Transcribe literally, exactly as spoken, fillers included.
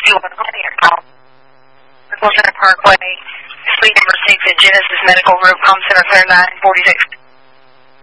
Center Parkway, Suite number six at Genesis Medical Group, Home Center, clear nine forty-six.